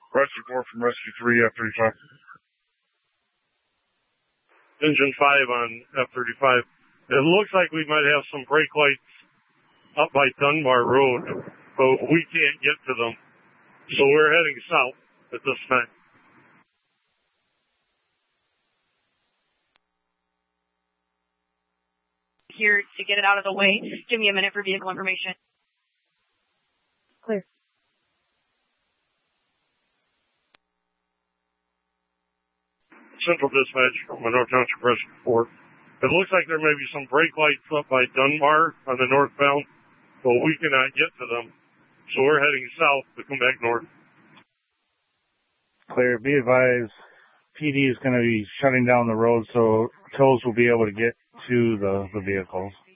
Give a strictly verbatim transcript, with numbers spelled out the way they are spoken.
Rescue four from Rescue three, F thirty-five. Engine five on F thirty-five. It looks like we might have some brake lights up by Dunbar Road, but we can't get to them. So we're heading south at this time. Here to get it out of the way. Give me a minute for vehicle information. Clear. Central Dispatch from North Township Rescue four. It looks like there may be some brake lights up by Dunbar on the northbound, but we cannot get to them. So we're heading south to come back north. Clear. Be advised, P D is going to be shutting down the road, so tows will be able to get to the, the vehicles.